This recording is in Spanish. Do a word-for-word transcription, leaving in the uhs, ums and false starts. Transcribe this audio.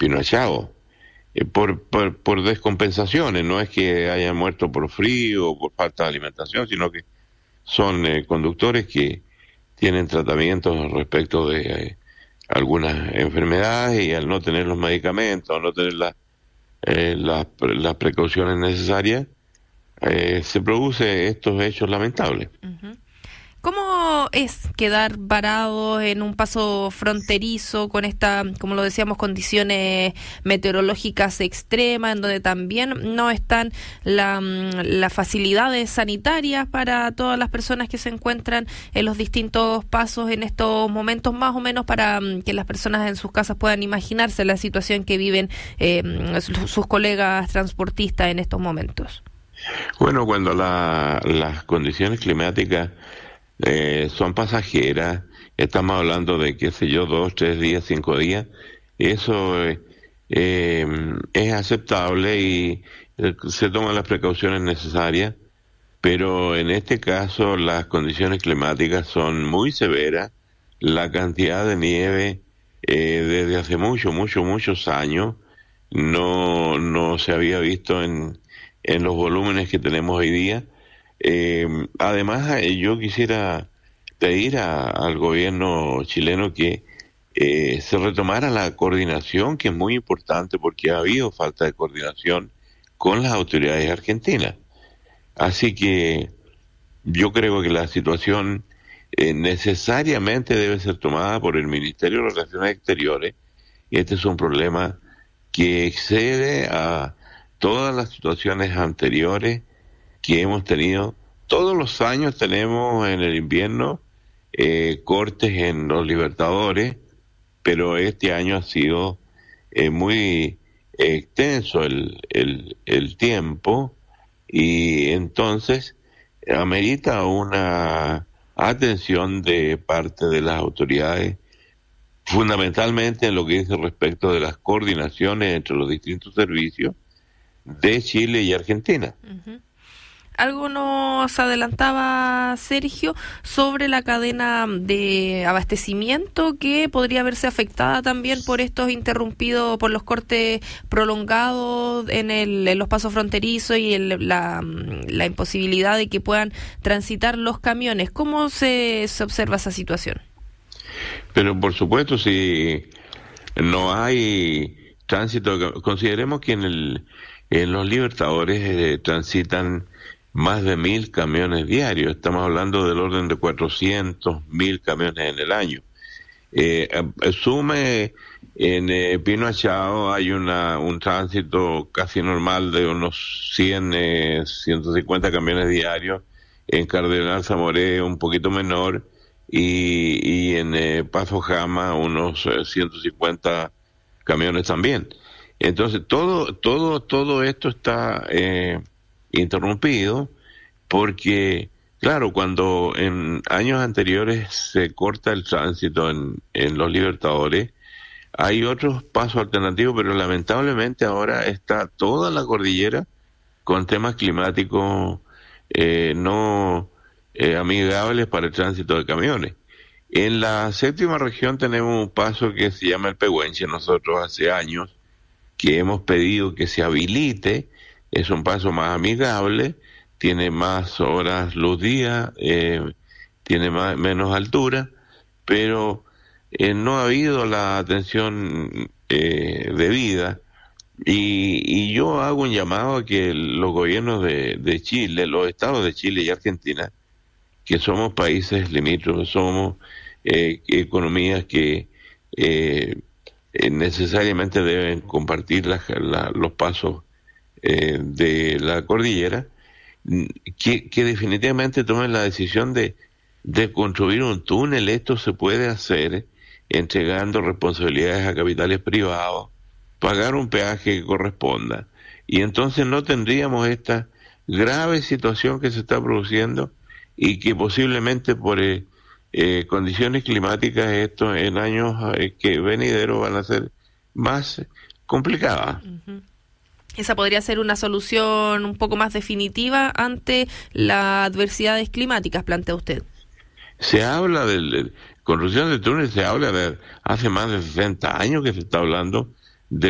Pino Achao, eh, por, por, por descompensaciones. No es que hayan muerto por frío o por falta de alimentación, sino que son eh, conductores que tienen tratamientos respecto de eh, algunas enfermedades, y al no tener los medicamentos, al no tener la, eh, las, las precauciones necesarias, eh, se produce estos hechos lamentables. Uh-huh. ¿Cómo es quedar varados en un paso fronterizo con esta, como lo decíamos, condiciones meteorológicas extremas, en donde también no están la, las facilidades sanitarias para todas las personas que se encuentran en los distintos pasos en estos momentos, más o menos para que las personas en sus casas puedan imaginarse la situación que viven eh, sus colegas transportistas en estos momentos? Bueno, cuando la, las condiciones climáticas Eh, son pasajeras, estamos hablando de, qué sé yo, dos, tres días, cinco días, eso eh, eh, es aceptable y eh, se toman las precauciones necesarias, pero en este caso las condiciones climáticas son muy severas, la cantidad de nieve eh, desde hace mucho, mucho, muchos años no, no se había visto en, en los volúmenes que tenemos hoy día. Eh, además, yo quisiera pedir a, al gobierno chileno que eh, se retomara la coordinación, que es muy importante porque ha habido falta de coordinación con las autoridades argentinas. Así que yo creo que la situación eh, necesariamente debe ser tomada por el Ministerio de Relaciones Exteriores. Este es un problema que excede a todas las situaciones anteriores que hemos tenido. Todos los años tenemos en el invierno eh, cortes en los Libertadores, pero este año ha sido eh, muy extenso el, el, el tiempo, y entonces amerita una atención de parte de las autoridades, fundamentalmente en lo que dice respecto de las coordinaciones entre los distintos servicios de Chile y Argentina. Uh-huh. Algo nos adelantaba Sergio sobre la cadena de abastecimiento que podría verse afectada también por estos interrumpidos, por los cortes prolongados en, el, en los pasos fronterizos y el, la, la imposibilidad de que puedan transitar los camiones. ¿Cómo se, se observa esa situación? Pero por supuesto, si no hay tránsito, consideremos que en, el, en los Libertadores eh, transitan más de mil camiones diarios. Estamos hablando del orden de cuatrocientos mil camiones en el año. Eh, sume en eh, Pino Achao hay una un tránsito casi normal de unos cien, eh, ciento cincuenta camiones diarios. En Cardenal Zamoré un poquito menor, y, y en eh, Paso Jama unos eh, ciento cincuenta camiones también. Entonces todo todo todo esto está eh, interrumpido porque, claro, cuando en años anteriores se corta el tránsito en, en los Libertadores, hay otros pasos alternativos, pero lamentablemente ahora está toda la cordillera con temas climáticos eh, no eh, amigables para el tránsito de camiones. En la séptima región tenemos un paso que se llama el Pehuenche. Nosotros hace años que hemos pedido que se habilite. Es un paso más amigable, tiene más horas luz día, eh, tiene más, menos altura, pero eh, no ha habido la atención eh, debida, y, y yo hago un llamado a que los gobiernos de, de Chile, los estados de Chile y Argentina, que somos países limítrofes, somos eh, economías que eh, eh, necesariamente deben compartir la, la, los pasos Eh, de la cordillera, que, que definitivamente tomen la decisión de, de construir un túnel. Esto se puede hacer entregando responsabilidades a capitales privados, pagar un peaje que corresponda, y entonces no tendríamos esta grave situación que se está produciendo y que posiblemente por eh, eh, condiciones climáticas esto en años eh, que venideros van a ser más complicadas. Uh-huh. Esa podría ser una solución un poco más definitiva ante las adversidades climáticas, plantea usted. Se habla de, de construcción de túneles, se habla de hace más de sesenta años que se está hablando